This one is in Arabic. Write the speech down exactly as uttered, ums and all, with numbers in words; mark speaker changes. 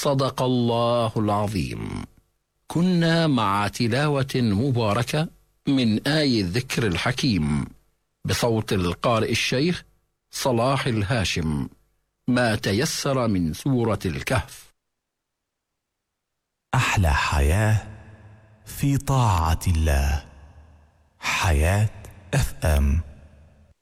Speaker 1: صدق الله العظيم. كنا مع تلاوة مباركة من آي الذكر الحكيم بصوت القارئ الشيخ صلاح الهاشم، ما تيسر من سورة الكهف.
Speaker 2: أحلى حياة في طاعة الله. حياة اف ام.